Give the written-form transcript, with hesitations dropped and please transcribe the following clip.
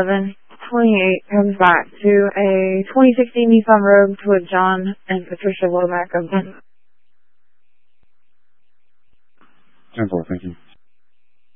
1128 comes back to a 2016 Nissan Rogue with John and Patricia Womack of 10-4, thank you.